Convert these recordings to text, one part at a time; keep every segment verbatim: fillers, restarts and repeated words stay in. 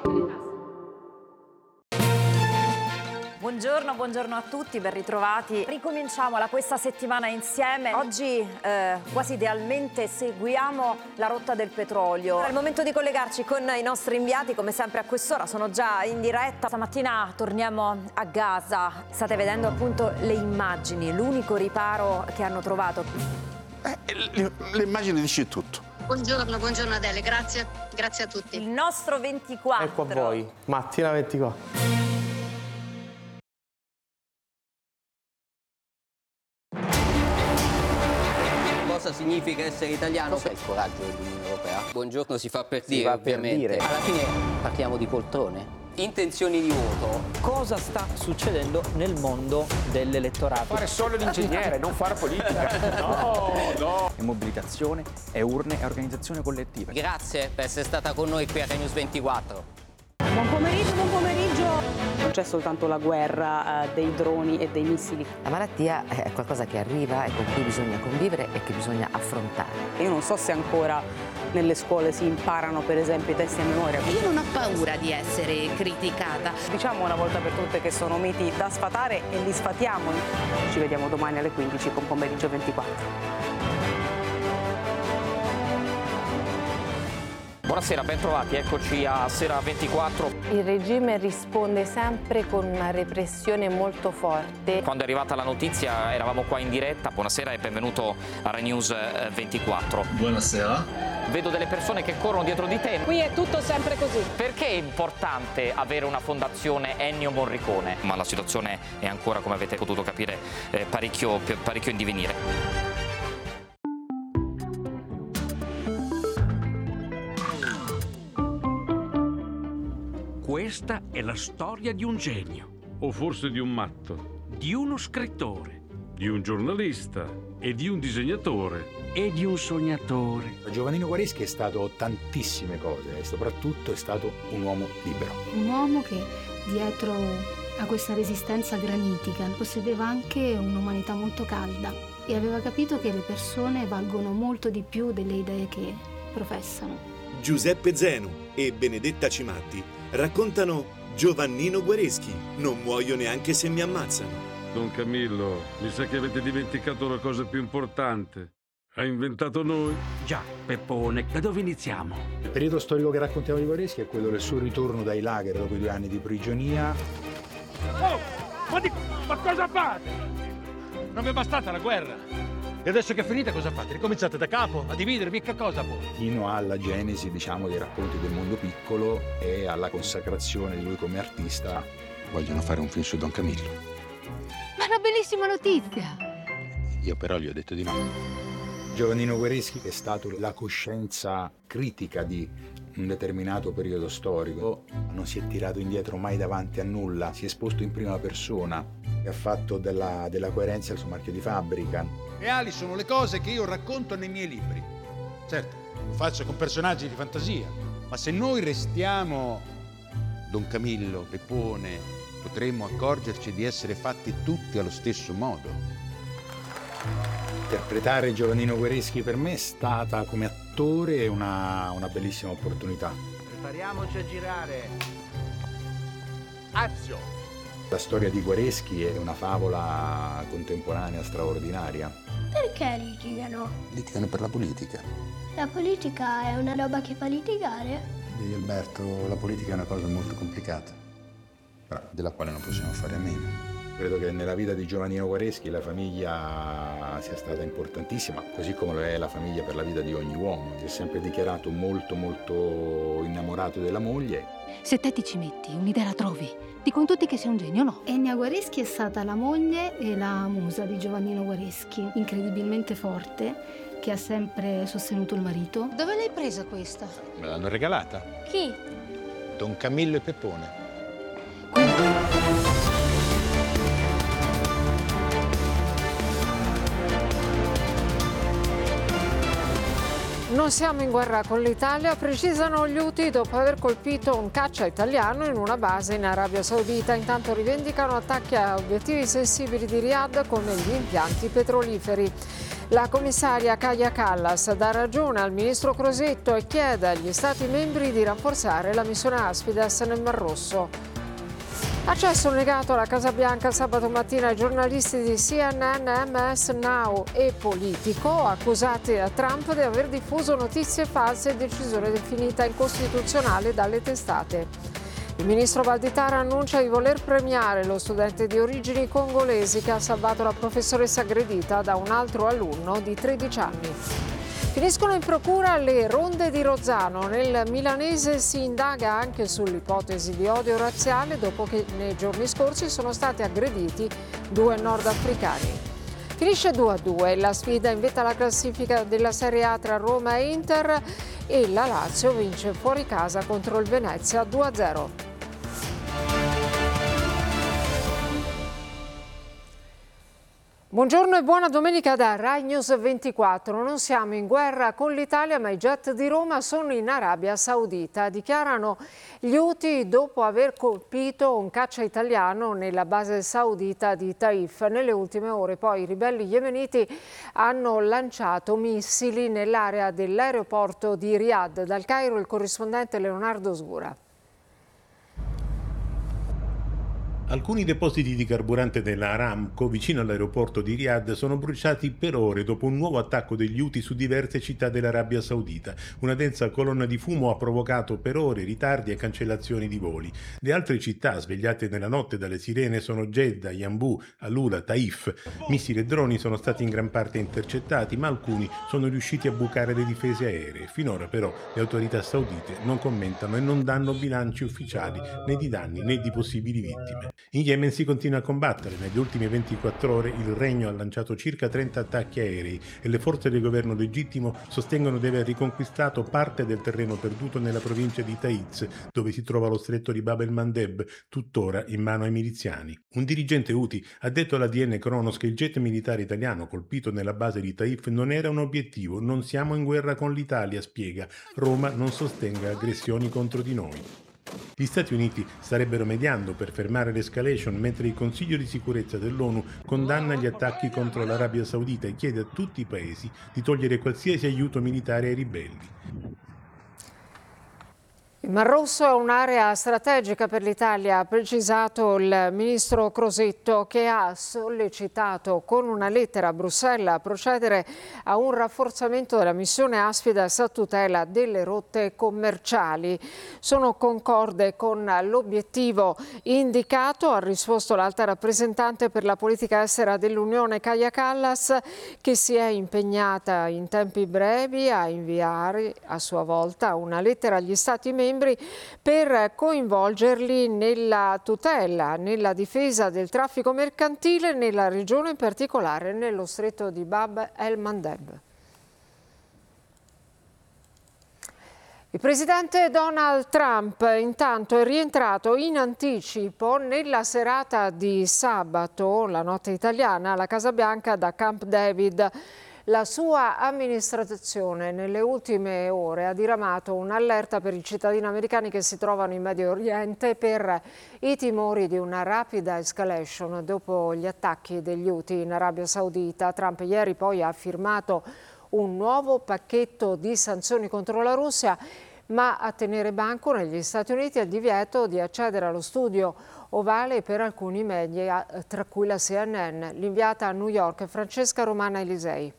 Buongiorno, buongiorno a tutti, ben ritrovati. Ricominciamola questa settimana insieme. Oggi eh, quasi idealmente seguiamo la rotta del petrolio. È il momento di collegarci con i nostri inviati, come sempre a quest'ora, sono già in diretta. Stamattina torniamo a Gaza. State vedendo appunto le immagini, l'unico riparo che hanno trovato. Eh, l'immagine dice tutto. Buongiorno, buongiorno Adele, grazie, grazie a tutti. Il nostro ventiquattro. Ecco a voi, mattina ventiquattro. Cosa significa essere italiano? Cos'è il coraggio dell'Unione Europea? Buongiorno si fa per Si dire, fa per ovviamente. dire. Alla fine parliamo di poltrone. Intenzioni di voto. Cosa sta succedendo nel mondo dell'elettorato? Fare solo l'ingegnere, non fare politica. No, no. È mobilitazione, è urne, è organizzazione collettiva. Grazie per essere stata con noi qui a Rai News ventiquattro. Buon pomeriggio, buon pomeriggio. Non c'è soltanto la guerra eh, dei droni e dei missili. La malattia è qualcosa che arriva e con cui bisogna convivere e che bisogna affrontare. Io non so se ancora nelle scuole si imparano per esempio i testi a memoria. Io non ho paura di essere criticata. Diciamo una volta per tutte che sono miti da sfatare e li sfatiamo. Ci vediamo domani alle quindici con Pomeriggio ventiquattro. Buonasera, ben trovati, eccoci a Sera ventiquattro. Il regime risponde sempre con una repressione molto forte. Quando è arrivata la notizia eravamo qua in diretta. Buonasera e benvenuto a Rai News ventiquattro. Buonasera. Vedo delle persone che corrono dietro di te. Qui è tutto sempre così. Perché è importante avere una fondazione Ennio Morricone? Ma la situazione è ancora, come avete potuto capire, eh, parecchio, parecchio in divenire. Questa è la storia di un genio. O forse di un matto. Di uno scrittore. Di un giornalista. E di un disegnatore. E di un sognatore. Giovannino Guareschi è stato tantissime cose e soprattutto è stato un uomo libero. Un uomo che dietro a questa resistenza granitica possedeva anche un'umanità molto calda e aveva capito che le persone valgono molto di più delle idee che professano. Giuseppe Zenu e Benedetta Cimatti raccontano Giovannino Guareschi, non muoio neanche se mi ammazzano. Don Camillo, mi sa che avete dimenticato la cosa più importante. Ha inventato noi? Già, Peppone, da dove iniziamo? Il periodo storico che raccontiamo di Guareschi è quello del suo ritorno dai lager dopo i due anni di prigionia. Oh, ma, di, ma cosa fate? Non vi è bastata la guerra? E adesso che è finita cosa fate? Ricominciate da capo a dividervi? Che cosa poi? Fino alla genesi, diciamo, dei racconti del mondo piccolo e alla consacrazione di lui come artista. Vogliono fare un film su Don Camillo. Ma è una bellissima notizia! Io però gli ho detto di no. Giovannino Guareschi è stato la coscienza critica di un determinato periodo storico. Non si è tirato indietro mai davanti a nulla, si è esposto in prima persona e ha fatto della, della coerenza il suo marchio di fabbrica. Reali sono le cose che io racconto nei miei libri. Certo, lo faccio con personaggi di fantasia, ma se noi restiamo Don Camillo, Peppone, potremmo accorgerci di essere fatti tutti allo stesso modo. Interpretare Giovannino Guareschi per me è stata come attore una, una bellissima opportunità. Prepariamoci a girare. Azione! La storia di Guareschi è una favola contemporanea straordinaria. Perché litigano? Litigano per la politica. La politica è una roba che fa litigare? Di Alberto, la politica è una cosa molto complicata, però della quale non possiamo fare a meno. Credo che nella vita di Giovannino Guareschi la famiglia sia stata importantissima, così come lo è la famiglia per la vita di ogni uomo. Si è sempre dichiarato molto, molto innamorato della moglie. Se te ti ci metti, un'idea la trovi. Dicono tutti che sei un genio, no? Ennio Guareschi è stata la moglie e la musa di Giovannino Guareschi, incredibilmente forte, che ha sempre sostenuto il marito. Dove l'hai presa questa? Me l'hanno regalata. Chi? Don Camillo e Peppone. Non siamo in guerra con l'Italia, precisano gli Houthi dopo aver colpito un caccia italiano in una base in Arabia Saudita. Intanto rivendicano attacchi a obiettivi sensibili di Riyadh come gli impianti petroliferi. La commissaria Kaja Kallas dà ragione al ministro Crosetto e chiede agli Stati membri di rafforzare la missione Aspides nel Mar Rosso. Accesso negato alla Casa Bianca sabato mattina ai giornalisti di C N N, M S Now e Politico, accusati da Trump di aver diffuso notizie false e decisione definita incostituzionale dalle testate. Il ministro Valditara annuncia di voler premiare lo studente di origini congolesi che ha salvato la professoressa aggredita da un altro alunno di tredici anni. Finiscono in procura le ronde di Rozzano. Nel milanese si indaga anche sull'ipotesi di odio razziale dopo che nei giorni scorsi sono stati aggrediti due nordafricani. Finisce due a due, la sfida in vetta alla classifica della Serie A tra Roma e Inter e la Lazio vince fuori casa contro il Venezia due a zero. Buongiorno e buona domenica da Rai News ventiquattro. Non siamo in guerra con l'Italia, ma i jet di Roma sono in Arabia Saudita. Dichiarano gli Houthi dopo aver colpito un caccia italiano nella base saudita di Taif. Nelle ultime ore poi i ribelli yemeniti hanno lanciato missili nell'area dell'aeroporto di Riyadh. Dal Cairo il corrispondente Leonardo Sgura. Alcuni depositi di carburante della Aramco vicino all'aeroporto di Riyadh sono bruciati per ore dopo un nuovo attacco degli Houthi su diverse città dell'Arabia Saudita. Una densa colonna di fumo ha provocato per ore ritardi e cancellazioni di voli. Le altre città svegliate nella notte dalle sirene sono Jeddah, Yanbu, Alula, Taif. Missili e droni sono stati in gran parte intercettati, ma alcuni sono riusciti a bucare le difese aeree. Finora però le autorità saudite non commentano e non danno bilanci ufficiali né di danni né di possibili vittime. In Yemen si continua a combattere. Negli ultimi ventiquattro ore il regno ha lanciato circa trenta attacchi aerei e le forze del governo legittimo sostengono di aver riconquistato parte del terreno perduto nella provincia di Taiz, dove si trova lo stretto di Bab el-Mandeb, tuttora in mano ai miliziani. Un dirigente Houthi ha detto alla D N Kronos che il jet militare italiano colpito nella base di Taif non era un obiettivo. Non siamo in guerra con l'Italia, spiega. Roma non sostenga aggressioni contro di noi. Gli Stati Uniti starebbero mediando per fermare l'escalation, mentre il Consiglio di sicurezza dell'ONU condanna gli attacchi contro l'Arabia Saudita e chiede a tutti i paesi di togliere qualsiasi aiuto militare ai ribelli. Il Mar Rosso è un'area strategica per l'Italia, ha precisato il ministro Crosetto, che ha sollecitato con una lettera a Bruxelles a procedere a un rafforzamento della missione Aspides a tutela delle rotte commerciali. Sono concorde con l'obiettivo indicato, ha risposto l'alta rappresentante per la politica estera dell'Unione Kaja Kallas, che si è impegnata in tempi brevi a inviare a sua volta una lettera agli Stati membri per coinvolgerli nella tutela, nella difesa del traffico mercantile nella regione, in particolare nello stretto di Bab el-Mandeb. Il presidente Donald Trump intanto è rientrato in anticipo nella serata di sabato, la notte italiana, alla Casa Bianca da Camp David. La sua amministrazione nelle ultime ore ha diramato un'allerta per i cittadini americani che si trovano in Medio Oriente per i timori di una rapida escalation dopo gli attacchi degli Houthi in Arabia Saudita. Trump ieri poi ha firmato un nuovo pacchetto di sanzioni contro la Russia, ma a tenere banco negli Stati Uniti è il divieto di accedere allo studio ovale per alcuni media, tra cui la C N N. L'inviata a New York Francesca Romana Elisei.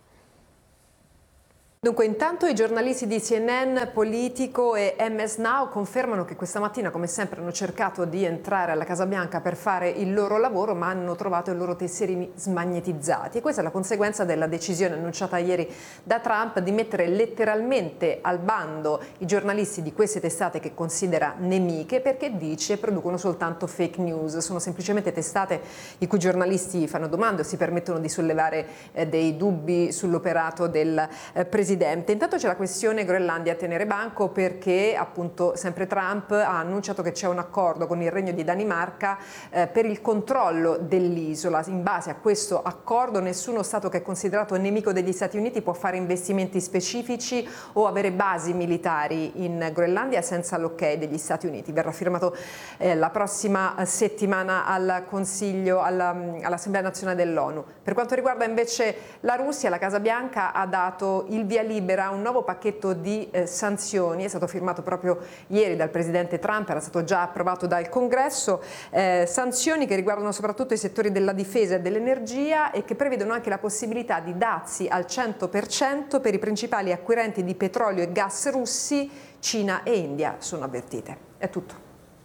Dunque, intanto i giornalisti di C N N, Politico e M S Now confermano che questa mattina, come sempre, hanno cercato di entrare alla Casa Bianca per fare il loro lavoro, ma hanno trovato i loro tesserini smagnetizzati. E questa è la conseguenza della decisione annunciata ieri da Trump di mettere letteralmente al bando i giornalisti di queste testate che considera nemiche, perché dice producono soltanto fake news. Sono semplicemente testate i cui giornalisti fanno domande o si permettono di sollevare eh, dei dubbi sull'operato del eh, presidente presidente. Intanto c'è la questione Groenlandia a tenere banco, perché appunto sempre Trump ha annunciato che c'è un accordo con il Regno di Danimarca eh, per il controllo dell'isola. In base a questo accordo nessuno Stato che è considerato nemico degli Stati Uniti può fare investimenti specifici o avere basi militari in Groenlandia senza l'ok degli Stati Uniti. Verrà firmato eh, la prossima settimana al Consiglio, alla, all'Assemblea nazionale dell'ONU. Per quanto riguarda invece la Russia, la Casa Bianca ha dato il via libera a un nuovo pacchetto di eh, sanzioni, è stato firmato proprio ieri dal presidente Trump, era stato già approvato dal Congresso, eh, sanzioni che riguardano soprattutto i settori della difesa e dell'energia e che prevedono anche la possibilità di dazi al cento per cento per i principali acquirenti di petrolio e gas russi. Cina e India sono avvertite. È tutto.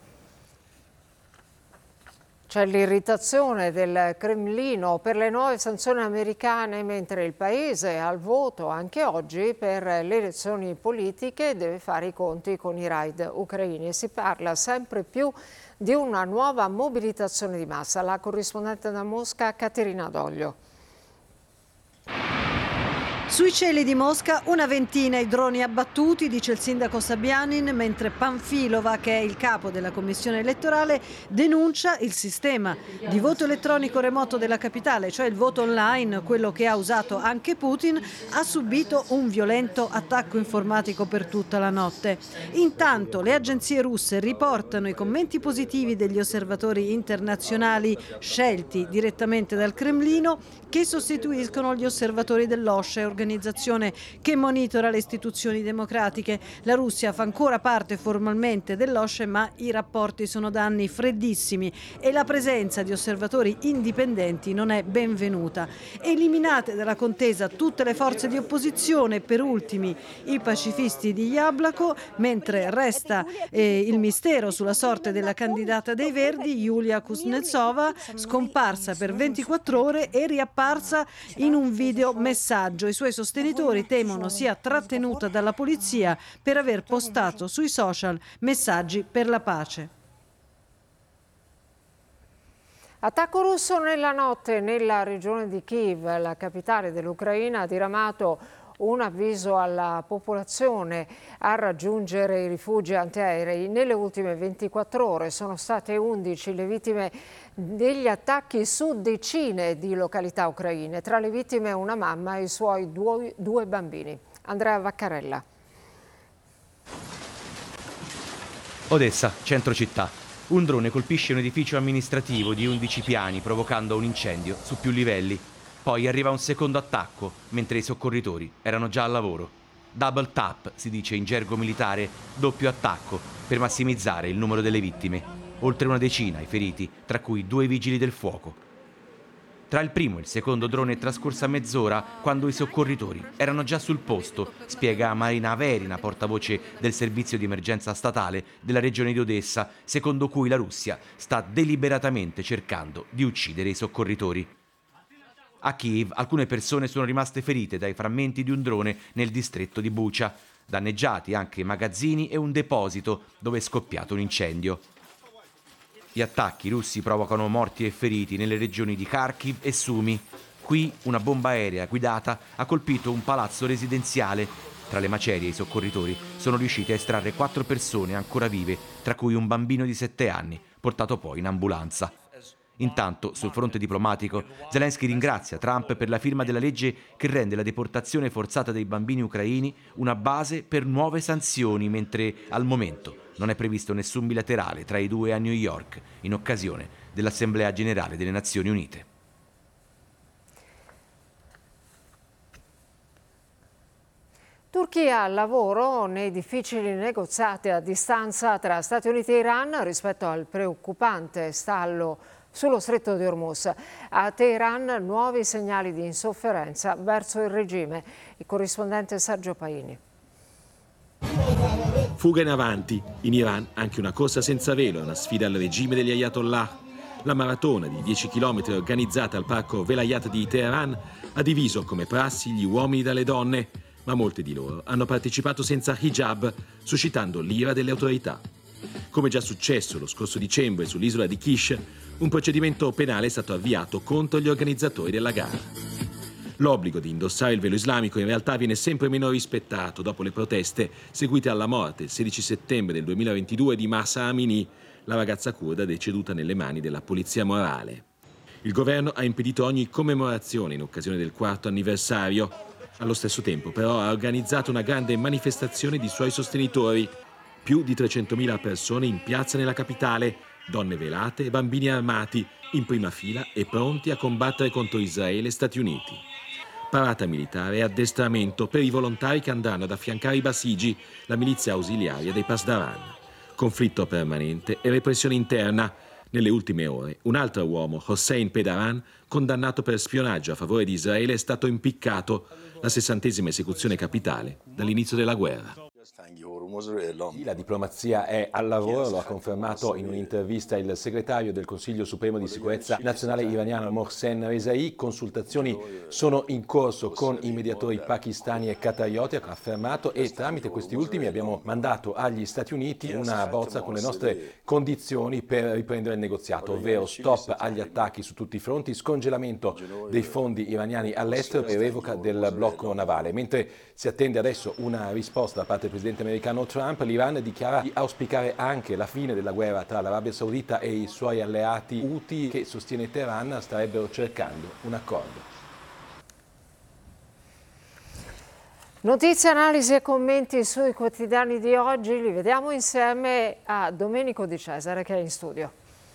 C'è l'irritazione del Cremlino per le nuove sanzioni americane, mentre il paese al voto anche oggi per le elezioni politiche deve fare i conti con i raid ucraini. Si parla sempre più di una nuova mobilitazione di massa. La corrispondente da Mosca, Caterina Doglio. Sui cieli di Mosca una ventina i droni abbattuti, dice il sindaco Sabianin, mentre Panfilova, che è il capo della commissione elettorale, denuncia il sistema di voto elettronico remoto della capitale, cioè il voto online, quello che ha usato anche Putin, ha subito un violento attacco informatico per tutta la notte. Intanto le agenzie russe riportano i commenti positivi degli osservatori internazionali scelti direttamente dal Cremlino, che sostituiscono gli osservatori dell'O S C E, organizzazione che monitora le istituzioni democratiche. La Russia fa ancora parte formalmente dell'O S C E, ma i rapporti sono da anni freddissimi e la presenza di osservatori indipendenti non è benvenuta. Eliminate dalla contesa tutte le forze di opposizione, per ultimi i pacifisti di Jablako, mentre resta eh, il mistero sulla sorte della candidata dei Verdi, Yulia Kuznetsova, scomparsa per ventiquattro ore e riapparsa in un video messaggio. I suoi sostenitori temono sia trattenuta dalla polizia per aver postato sui social messaggi per la pace. Attacco russo nella notte nella regione di Kiev, la capitale dell'Ucraina, ha diramato un avviso alla popolazione a raggiungere i rifugi antiaerei. Nelle ultime ventiquattro ore sono state undici le vittime degli attacchi su decine di località ucraine. Tra le vittime una mamma e i suoi due, due bambini. Andrea Vaccarella. Odessa, centro città. Un drone colpisce un edificio amministrativo di undici piani, provocando un incendio su più livelli. Poi arriva un secondo attacco, mentre i soccorritori erano già al lavoro. Double tap, si dice in gergo militare, doppio attacco, per massimizzare il numero delle vittime. Oltre una decina i feriti, tra cui due vigili del fuoco. Tra il primo e il secondo drone è trascorsa mezz'ora quando i soccorritori erano già sul posto, spiega Marina Averina, portavoce del servizio di emergenza statale della regione di Odessa, secondo cui la Russia sta deliberatamente cercando di uccidere i soccorritori. A Kiev alcune persone sono rimaste ferite dai frammenti di un drone nel distretto di Bucha, danneggiati anche magazzini e un deposito dove è scoppiato un incendio. Gli attacchi russi provocano morti e feriti nelle regioni di Kharkiv e Sumy. Qui una bomba aerea guidata ha colpito un palazzo residenziale. Tra le macerie i soccorritori sono riusciti a estrarre quattro persone ancora vive, tra cui un bambino di sette anni, portato poi in ambulanza. Intanto, sul fronte diplomatico, Zelensky ringrazia Trump per la firma della legge che rende la deportazione forzata dei bambini ucraini una base per nuove sanzioni, mentre al momento non è previsto nessun bilaterale tra i due a New York in occasione dell'Assemblea Generale delle Nazioni Unite. Turchia al lavoro nei difficili negoziati a distanza tra Stati Uniti e Iran rispetto al preoccupante stallo sullo stretto di Hormuz. A Teheran nuovi segnali di insofferenza verso il regime. Il corrispondente Sergio Paini. Fuga in avanti. In Iran anche una corsa senza velo, una sfida al regime degli Ayatollah. La maratona di dieci chilometri organizzata al parco Velayat di Teheran ha diviso come prassi gli uomini dalle donne, ma molti di loro hanno partecipato senza hijab, suscitando l'ira delle autorità. Come già successo lo scorso dicembre sull'isola di Kish, un procedimento penale è stato avviato contro gli organizzatori della gara. L'obbligo di indossare il velo islamico in realtà viene sempre meno rispettato dopo le proteste seguite alla morte il sedici settembre del duemilaventidue di Mahsa Amini, la ragazza curda deceduta nelle mani della polizia morale. Il governo ha impedito ogni commemorazione in occasione del quarto anniversario. Allo stesso tempo, però, ha organizzato una grande manifestazione di suoi sostenitori. Più di trecentomila persone in piazza nella capitale, donne velate e bambini armati, in prima fila e pronti a combattere contro Israele e Stati Uniti. Parata militare e addestramento per i volontari che andranno ad affiancare i Basigi, la milizia ausiliaria dei Pasdaran. Conflitto permanente e repressione interna. Nelle ultime ore, un altro uomo, Hossein Pedaran, condannato per spionaggio a favore di Israele, è stato impiccato, la sessantesima esecuzione capitale dall'inizio della guerra. La diplomazia è al lavoro, lo ha confermato in un'intervista il segretario del Consiglio Supremo di Sicurezza Nazionale iraniano Mohsen Rezai. Consultazioni sono in corso con i mediatori pakistani e qatarioti, ha affermato, e tramite questi ultimi abbiamo mandato agli Stati Uniti una bozza con le nostre condizioni per riprendere il negoziato, ovvero stop agli attacchi su tutti i fronti, scongelamento dei fondi iraniani all'estero e revoca del blocco navale. Mentre si attende adesso una risposta da parte del presidente americano Trump, l'Iran dichiara di auspicare anche la fine della guerra tra l'Arabia Saudita e i suoi alleati Houthi, che, sostiene Teheran, starebbero cercando un accordo. Notizie, analisi e commenti sui quotidiani di oggi li vediamo insieme a Domenico Di Cesare, che è in studio.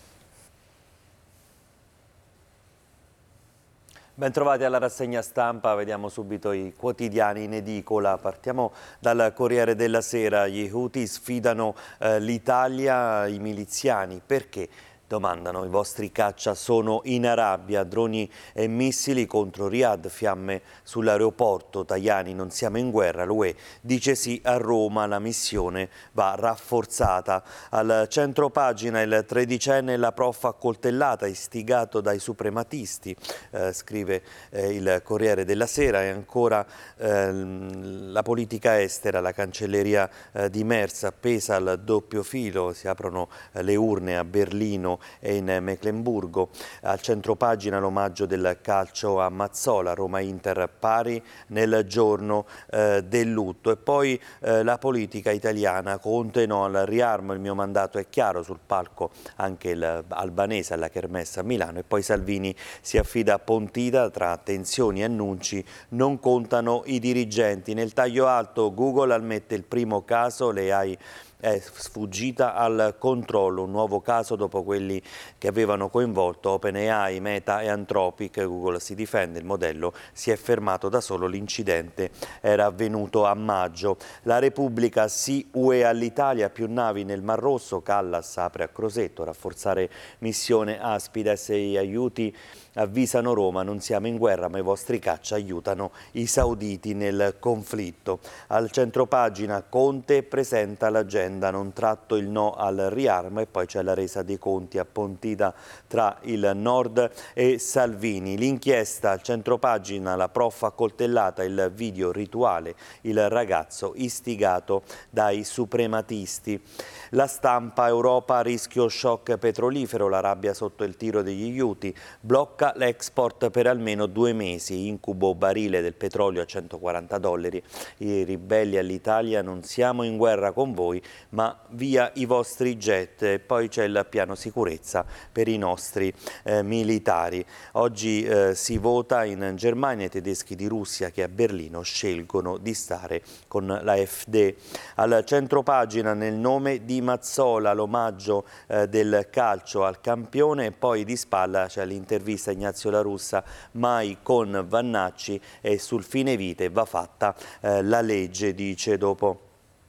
Bentrovati alla rassegna stampa, vediamo subito i quotidiani in edicola. Partiamo dal Corriere della Sera. Gli Houthi sfidano eh, l'Italia, i miliziani. Perché? Domandano, i vostri caccia sono in Arabia, droni e missili contro Riyadh, fiamme sull'aeroporto, Tajani non siamo in guerra, l'U E dice sì a Roma, la missione va rafforzata. Al centro pagina il tredicenne, la prof accoltellata, istigato dai suprematisti, eh, scrive eh, il Corriere della Sera. E ancora eh, la politica estera, la cancelleria eh, di Merz appesa al doppio filo, si aprono eh, le urne a Berlino e in Meclemburgo. Al centropagina l'omaggio del calcio a Mazzola, Roma-Inter pari nel giorno eh, del lutto. E poi eh, la politica italiana, Conte no al riarmo, il mio mandato è chiaro, sul palco anche il albanese alla Kermesse a Milano. E poi Salvini si affida a Pontida, tra tensioni e annunci non contano i dirigenti. Nel taglio alto Google ammette il primo caso, le A I è sfuggita al controllo, un nuovo caso dopo quelli che avevano coinvolto OpenAI, Meta e Anthropic. Google si difende, il modello si è fermato da solo, l'incidente era avvenuto a maggio. La Repubblica, sì U E all'Italia, più navi nel Mar Rosso, Callas apre a Crosetto, rafforzare missione Aspides e gli aiuti avvisano Roma, non siamo in guerra ma i vostri caccia aiutano i sauditi nel conflitto. Al centropagina Conte presenta l'agenda, non tratto il no al riarmo. E poi c'è la resa dei conti a Pontida tra il Nord e Salvini. L'inchiesta al centropagina, la prof accoltellata, il video rituale, il ragazzo istigato dai suprematisti. La Stampa, Europa, rischio shock petrolifero, l'Arabia sotto il tiro degli Houthi, blocca l'export per almeno due mesi, incubo barile del petrolio a centoquaranta dollari, i ribelli all'Italia, non siamo in guerra con voi ma via i vostri jet. E poi c'è il piano sicurezza per i nostri eh, militari. Oggi eh, si vota in Germania, i tedeschi di Russia che a Berlino scelgono di stare con la F D. Al centropagina, nel nome di Mazzola, l'omaggio eh, del calcio al campione. E poi di spalla c'è l'intervista Ignazio La Russa, mai con Vannacci, e sul fine vite va fatta eh, la legge, dice, dopo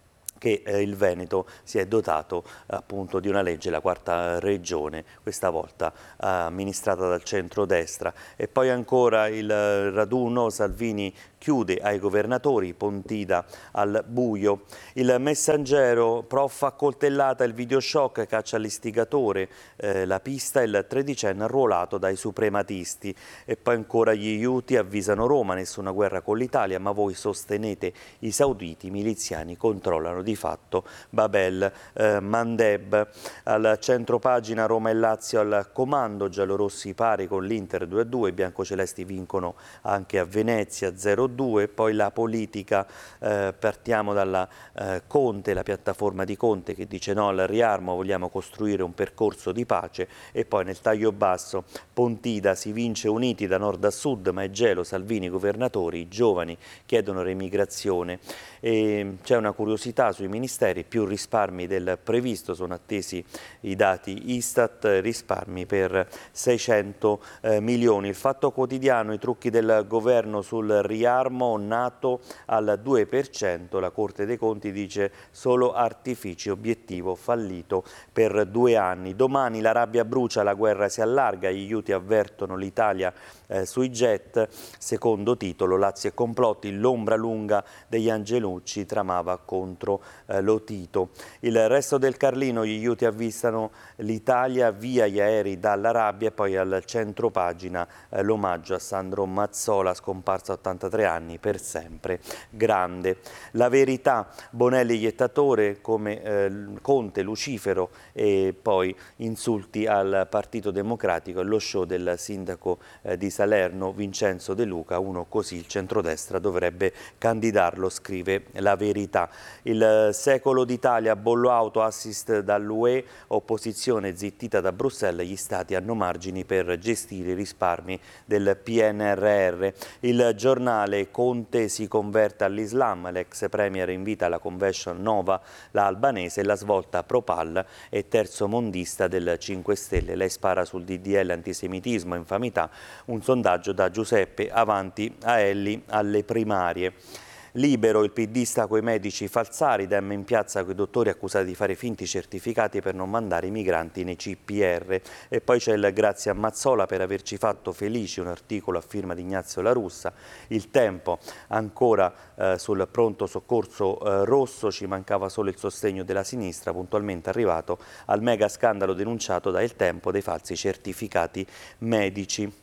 che eh, il Veneto si è dotato appunto di una legge, la quarta regione, questa volta eh, amministrata dal centrodestra. E poi ancora il raduno, Salvini chiude ai governatori, Pontida al buio. Il Messaggero, prof accoltellata, il videoshock caccia l'istigatore, eh, la pista il tredicenne arruolato dai suprematisti. E poi ancora gli Houthi avvisano Roma, nessuna guerra con l'Italia, ma voi sostenete i sauditi, i miliziani controllano di fatto Babel eh, Mandeb. Al centro pagina Roma e Lazio al comando, giallorossi pari con l'Inter due a due, i biancocelesti vincono anche a Venezia zero a due, poi la politica, eh, partiamo dalla eh, Conte, la piattaforma di Conte che dice no al riarmo, vogliamo costruire un percorso di pace, e poi nel taglio basso Pontida, si vince uniti da nord a sud, ma è gelo, Salvini governatori, i giovani chiedono remigrazione. E c'è una curiosità sui ministeri, più risparmi del previsto, sono attesi i dati Istat, risparmi per seicento eh, milioni. Il Fatto Quotidiano, i trucchi del governo sul riarmo, nato al due per cento, la Corte dei Conti dice solo artifici, obiettivo fallito per due anni. Domani la rabbia brucia, la guerra si allarga, gli Houthi avvertono l'Italia eh, sui jet, secondo titolo Lazio e complotti, l'ombra lunga degli Angelucci tramava contro eh, Lotito. Il Resto del Carlino, gli Houthi avvistano l'Italia, via gli aerei dalla rabbia, e poi al centro pagina eh, l'omaggio a Sandro Mazzola, scomparso a ottantatré anni, per sempre grande. La Verità, Bonelli iettatore come eh, Conte, Lucifero, e poi insulti al Partito Democratico, e lo show del sindaco eh, di Salerno Vincenzo De Luca, uno così il centrodestra dovrebbe candidarlo, scrive La Verità. Il Secolo d'Italia, bollo auto, assist dall'U E, opposizione zittita da Bruxelles, gli stati hanno margini per gestire i risparmi del P N R R. Il Giornale, Conte si converte all'Islam, l'ex premier invita alla convention Nova, la albanese, la svolta Propal e terzo mondista del cinque Stelle, lei spara sul D D L antisemitismo e infamità, un sondaggio da Giuseppe Avanti a Elli alle primarie. Libero, il P D sta coi medici falsari, Dem in piazza coi dottori accusati di fare finti certificati per non mandare i migranti nei C P R. E poi c'è il grazie a Mazzola per averci fatto felici, un articolo a firma di Ignazio La Russa. Il Tempo, ancora eh, sul pronto soccorso eh, rosso, ci mancava solo il sostegno della sinistra, puntualmente arrivato al mega scandalo denunciato da Il Tempo dei falsi certificati medici.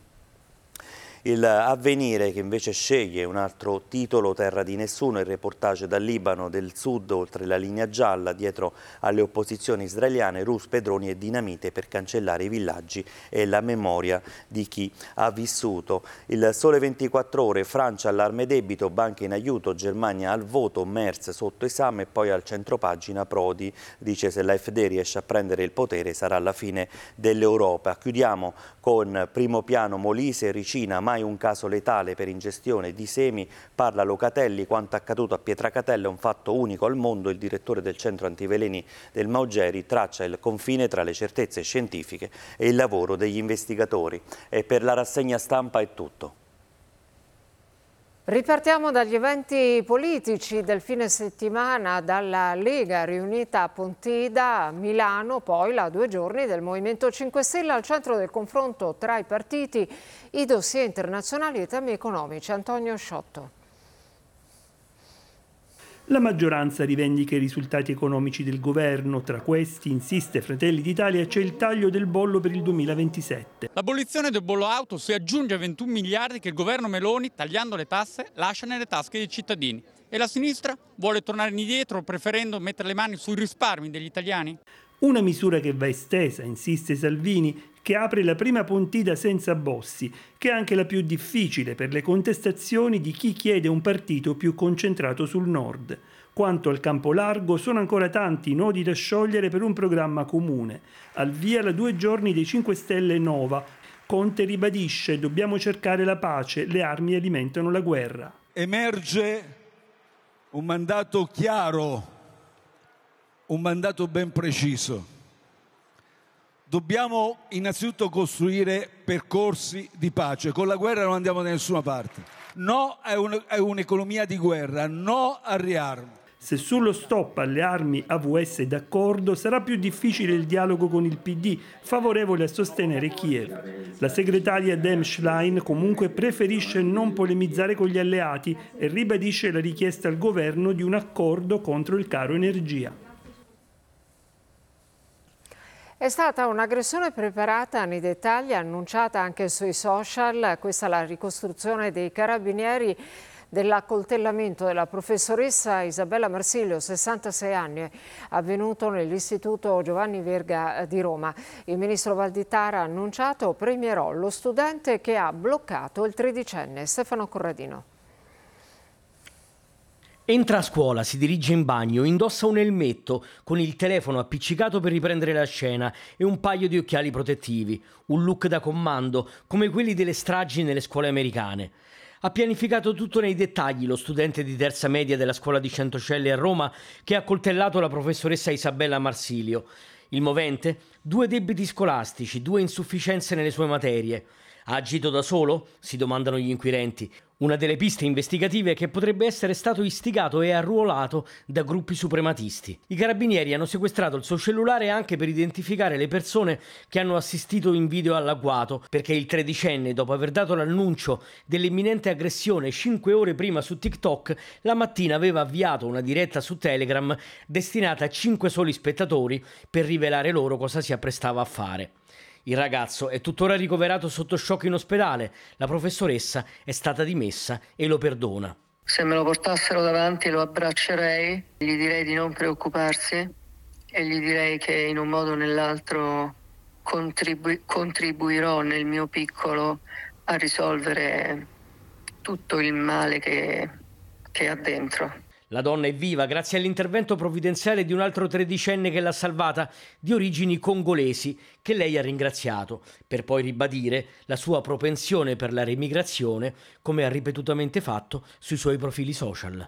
Il Avvenire, che invece sceglie un altro titolo, Terra di nessuno, il reportage dal Libano del Sud, oltre la linea gialla, dietro alle opposizioni israeliane, ruspe, droni e dinamite per cancellare i villaggi e la memoria di chi ha vissuto. Il Sole ventiquattro Ore, Francia allarme debito, banche in aiuto, Germania al voto, Merz sotto esame, e poi al centropagina Prodi dice se l'A F D riesce a prendere il potere sarà la fine dell'Europa. Chiudiamo con Primo Piano, Molise, Ricina, mai un caso letale per ingestione di semi, parla Locatelli, quanto accaduto a Pietracatella è un fatto unico al mondo, il direttore del centro antiveleni del Maugeri traccia il confine tra le certezze scientifiche e il lavoro degli investigatori. E per la rassegna stampa è tutto. Ripartiamo dagli eventi politici del fine settimana, dalla Lega riunita a Pontida a Milano, poi la due giorni del Movimento cinque Stelle al centro del confronto tra i partiti, i dossier internazionali e i temi economici. Antonio Sciotto. La maggioranza rivendica i risultati economici del governo. Tra questi, insiste Fratelli d'Italia, c'è il taglio del bollo per il duemilaventisette. L'abolizione del bollo auto si aggiunge a ventuno miliardi che il governo Meloni, tagliando le tasse, lascia nelle tasche dei cittadini. E la sinistra vuole tornare indietro, preferendo mettere le mani sui risparmi degli italiani? Una misura che va estesa, insiste Salvini, che apre la prima Pontida senza Bossi, che è anche la più difficile per le contestazioni di chi chiede un partito più concentrato sul nord. Quanto al campo largo, sono ancora tanti i nodi da sciogliere per un programma comune. Al via la due giorni dei cinque Stelle Nova. Conte ribadisce: dobbiamo cercare la pace, le armi alimentano la guerra. Emerge un mandato chiaro, un mandato ben preciso. Dobbiamo innanzitutto costruire percorsi di pace. Con la guerra non andiamo da nessuna parte. No a un'economia di guerra, no al riarmo. Se sullo stop alle armi A V S è d'accordo, sarà più difficile il dialogo con il P D, favorevole a sostenere Kiev. La segretaria Dem Schlein comunque preferisce non polemizzare con gli alleati e ribadisce la richiesta al governo di un accordo contro il caro energia. È stata un'aggressione preparata nei dettagli, annunciata anche sui social. Questa è la ricostruzione dei carabinieri dell'accoltellamento della professoressa Isabella Marsilio, sessantasei anni, avvenuto nell'Istituto Giovanni Verga di Roma. Il ministro Valditara ha annunciato: premierò lo studente che ha bloccato il tredicenne. Stefano Corradino. Entra a scuola, si dirige in bagno, indossa un elmetto con il telefono appiccicato per riprendere la scena e un paio di occhiali protettivi, un look da comando come quelli delle stragi nelle scuole americane. Ha pianificato tutto nei dettagli lo studente di terza media della scuola di Centocelle a Roma che ha accoltellato la professoressa Isabella Marsilio. Il movente? Due debiti scolastici, due insufficienze nelle sue materie. Ha agito da solo? Si domandano gli inquirenti. Una delle piste investigative che potrebbe essere stato istigato e arruolato da gruppi suprematisti. I carabinieri hanno sequestrato il suo cellulare anche per identificare le persone che hanno assistito in video all'agguato, perché il tredicenne, dopo aver dato l'annuncio dell'imminente aggressione cinque ore prima su TikTok, la mattina aveva avviato una diretta su Telegram destinata a cinque soli spettatori per rivelare loro cosa si apprestava a fare. Il ragazzo è tuttora ricoverato sotto shock in ospedale. La professoressa è stata dimessa e lo perdona. Se me lo portassero davanti lo abbraccerei, gli direi di non preoccuparsi e gli direi che in un modo o nell'altro contribu- contribuirò nel mio piccolo a risolvere tutto il male che, che ha dentro. La donna è viva grazie all'intervento provvidenziale di un altro tredicenne che l'ha salvata, di origini congolesi, che lei ha ringraziato, per poi ribadire la sua propensione per la remigrazione, come ha ripetutamente fatto sui suoi profili social.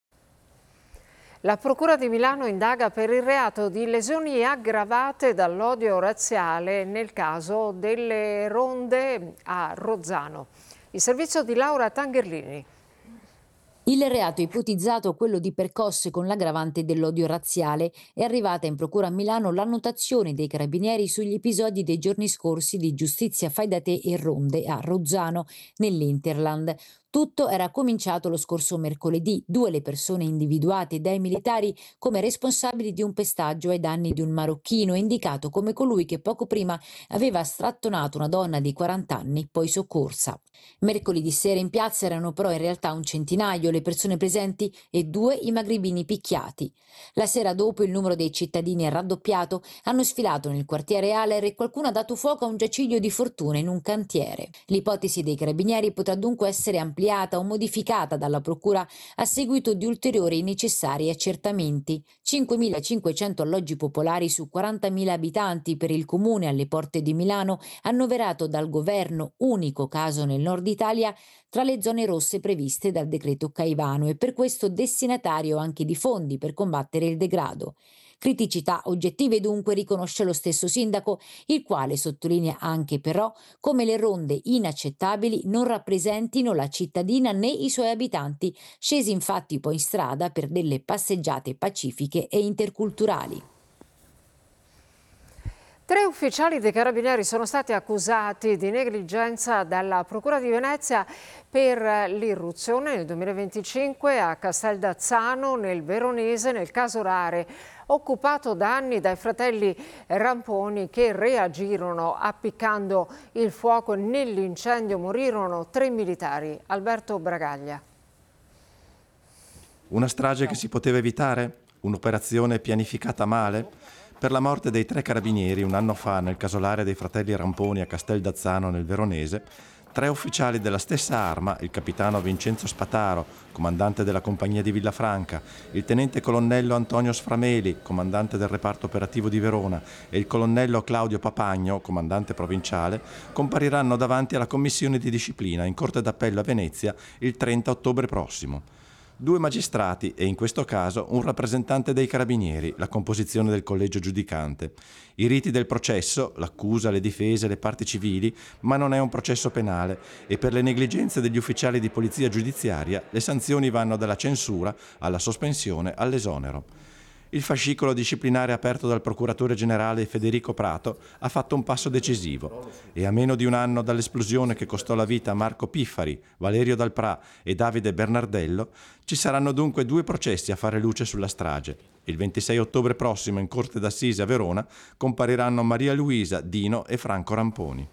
La Procura di Milano indaga per il reato di lesioni aggravate dall'odio razziale nel caso delle ronde a Rozzano. Il servizio di Laura Tangherlini. Il reato ipotizzato, quello di percosse con l'aggravante dell'odio razziale, è arrivata in procura a Milano l'annotazione dei carabinieri sugli episodi dei giorni scorsi di giustizia fai da te e ronde a Rozzano, nell'Interland. Tutto era cominciato lo scorso mercoledì. Due le persone individuate dai militari come responsabili di un pestaggio ai danni di un marocchino, indicato come colui che poco prima aveva strattonato una donna di quaranta anni, poi soccorsa. Mercoledì sera in piazza erano però in realtà un centinaio le persone presenti e due i magribini picchiati. La sera dopo il numero dei cittadini è raddoppiato, hanno sfilato nel quartiere Aller e qualcuno ha dato fuoco a un giaciglio di fortuna in un cantiere. L'ipotesi dei carabinieri potrà dunque essere ampliata o modificata dalla procura a seguito di ulteriori necessari accertamenti. cinquemilacinquecento alloggi popolari su quarantamila abitanti per il comune alle porte di Milano, annoverato dal governo, unico caso nel nord Italia, tra le zone rosse previste dal decreto Caivano e per questo destinatario anche di fondi per combattere il degrado. Criticità oggettive dunque riconosce lo stesso sindaco, il quale sottolinea anche però come le ronde inaccettabili non rappresentino la cittadina né i suoi abitanti, scesi infatti poi in strada per delle passeggiate pacifiche e interculturali. Tre ufficiali dei Carabinieri sono stati accusati di negligenza dalla Procura di Venezia per l'irruzione nel duemilaventicinque a Casteldazzano, nel Veronese, nel caso Rare, occupato da anni dai fratelli Ramponi che reagirono appiccando il fuoco. Nell'incendio morirono tre militari. Alberto Bragaglia. Una strage che si poteva evitare? Un'operazione pianificata male? Per la morte dei tre carabinieri un anno fa nel casolare dei fratelli Ramponi a Casteldazzano nel Veronese, tre ufficiali della stessa arma, il capitano Vincenzo Spataro, comandante della compagnia di Villafranca, il tenente colonnello Antonio Sframeli, comandante del reparto operativo di Verona, e il colonnello Claudio Papagno, comandante provinciale, compariranno davanti alla commissione di disciplina in Corte d'Appello a Venezia il trenta ottobre prossimo. due magistrati e in questo caso un rappresentante dei carabinieri, la composizione del collegio giudicante. I riti del processo, l'accusa, le difese, le parti civili, ma non è un processo penale e per le negligenze degli ufficiali di polizia giudiziaria le sanzioni vanno dalla censura alla sospensione all'esonero. Il fascicolo disciplinare aperto dal procuratore generale Federico Prato ha fatto un passo decisivo e a meno di un anno dall'esplosione che costò la vita a Marco Piffari, Valerio Dalprà e Davide Bernardello, ci saranno dunque due processi a fare luce sulla strage. Il ventisei ottobre prossimo in Corte d'Assise a Verona compariranno Maria Luisa, Dino e Franco Ramponi.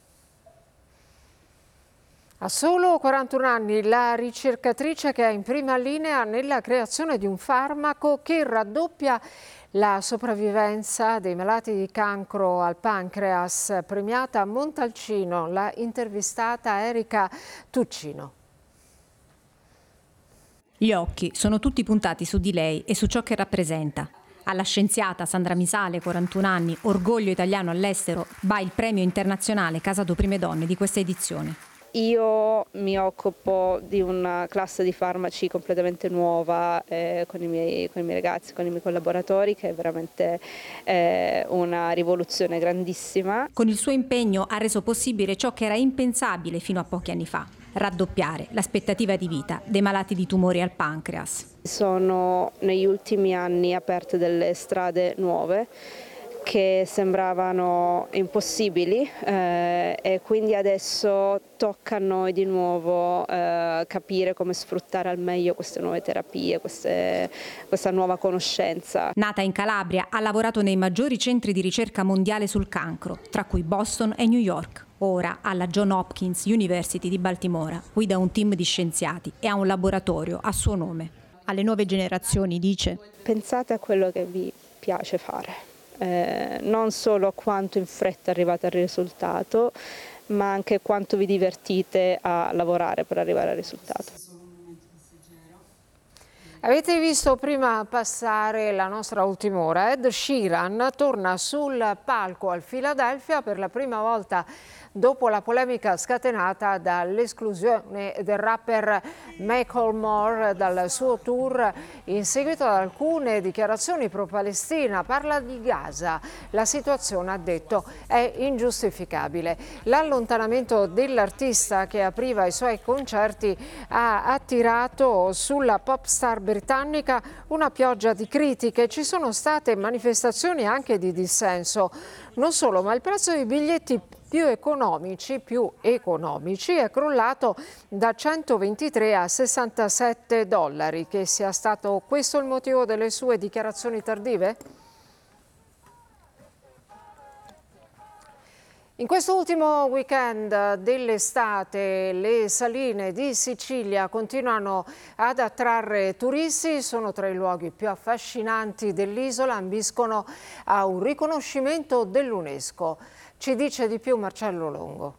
A solo quarantuno anni, la ricercatrice che è in prima linea nella creazione di un farmaco che raddoppia la sopravvivenza dei malati di cancro al pancreas, premiata a Montalcino, l'ha intervistata Erika Tuccino. Gli occhi sono tutti puntati su di lei e su ciò che rappresenta. Alla scienziata Sandra Misale, quarantuno anni, orgoglio italiano all'estero, va il premio internazionale Casa do Prime Donne di questa edizione. Io mi occupo di una classe di farmaci completamente nuova eh, con, i miei, con i miei ragazzi, con i miei collaboratori, che è veramente eh, una rivoluzione grandissima. Con il suo impegno ha reso possibile ciò che era impensabile fino a pochi anni fa: raddoppiare l'aspettativa di vita dei malati di tumori al pancreas. Sono negli ultimi anni aperte delle strade nuove che sembravano impossibili eh, e quindi adesso tocca a noi di nuovo eh, capire come sfruttare al meglio queste nuove terapie, queste, questa nuova conoscenza. Nata in Calabria, ha lavorato nei maggiori centri di ricerca mondiale sul cancro, tra cui Boston e New York. Ora alla Johns Hopkins University di Baltimora guida un team di scienziati e ha un laboratorio a suo nome. Alle nuove generazioni dice: pensate a quello che vi piace fare. Eh, non solo quanto in fretta arrivate al risultato, ma anche quanto vi divertite a lavorare per arrivare al risultato. Avete visto prima passare la nostra ultima ora. Ed Sheeran torna sul palco al Philadelphia per la prima volta dopo la polemica scatenata dall'esclusione del rapper Macklemore dal suo tour in seguito ad alcune dichiarazioni pro-Palestina. Parla di Gaza. La situazione, ha detto, è ingiustificabile. L'allontanamento dell'artista che apriva i suoi concerti ha attirato sulla pop star britannica una pioggia di critiche. Ci sono state manifestazioni anche di dissenso. Non solo, ma il prezzo dei biglietti più economici, più economici è crollato da centoventitré a sessantasette dollari. Che sia stato questo il motivo delle sue dichiarazioni tardive? In questo ultimo weekend dell'estate le saline di Sicilia continuano ad attrarre turisti, sono tra i luoghi più affascinanti dell'isola, ambiscono a un riconoscimento dell'UNESCO. Ci dice di più Marcello Longo.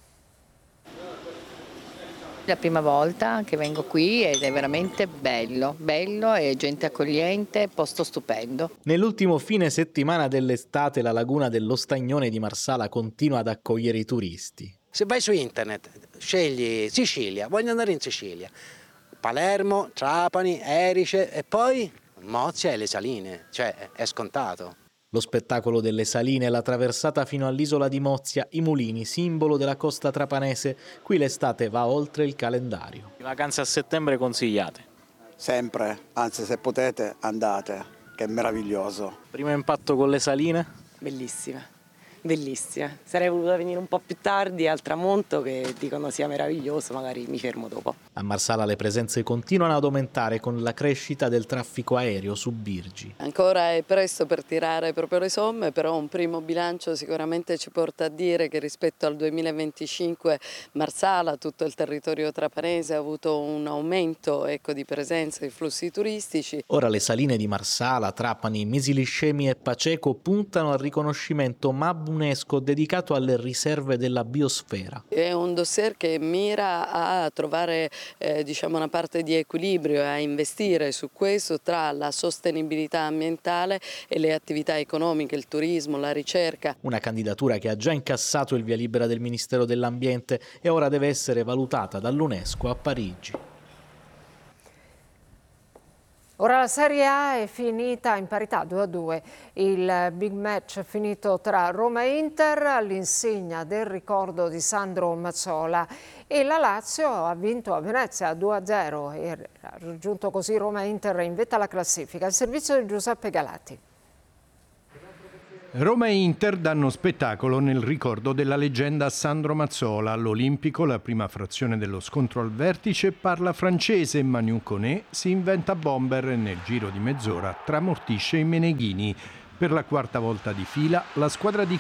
La prima volta che vengo qui ed è veramente bello, bello e gente accogliente, posto stupendo. Nell'ultimo fine settimana dell'estate la laguna dello Stagnone di Marsala continua ad accogliere i turisti. Se vai su internet, scegli Sicilia, voglio andare in Sicilia, Palermo, Trapani, Erice e poi Mozia e le Saline, cioè è scontato. Lo spettacolo delle saline, la traversata fino all'isola di Mozia, i mulini, simbolo della costa trapanese. Qui l'estate va oltre il calendario. Le vacanze a settembre consigliate? Sempre, anzi se potete andate, che è meraviglioso. Primo impatto con le saline? Bellissima, bellissima. Sarei voluta venire un po' più tardi al tramonto, che dicono sia meraviglioso, magari mi fermo dopo. A Marsala le presenze continuano ad aumentare con la crescita del traffico aereo su Birgi. Ancora è presto per tirare proprio le somme, però un primo bilancio sicuramente ci porta a dire che rispetto al duemilaventicinque Marsala, tutto il territorio trapanese, ha avuto un aumento, ecco, di presenza di flussi turistici. Ora le saline di Marsala, Trapani, Misiliscemi e Paceco puntano al riconoscimento M A B UNESCO dedicato alle riserve della biosfera. È un dossier che mira a trovare eh, diciamo una parte di equilibrio e a investire su questo tra la sostenibilità ambientale e le attività economiche, il turismo, la ricerca. Una candidatura che ha già incassato il via libera del Ministero dell'Ambiente e ora deve essere valutata dall'UNESCO a Parigi. Ora la Serie A è finita in parità due a due. Il big match è finito tra Roma e Inter all'insegna del ricordo di Sandro Mazzola e la Lazio ha vinto a Venezia due a zero e ha raggiunto così Roma e Inter in vetta alla classifica. Il servizio di Giuseppe Galati. Roma e Inter danno spettacolo nel ricordo della leggenda Sandro Mazzola. All'Olimpico, la prima frazione dello scontro al vertice, parla francese. Manu Koné si inventa bomber e nel giro di mezz'ora tramortisce i Meneghini. Per la quarta volta di fila la squadra di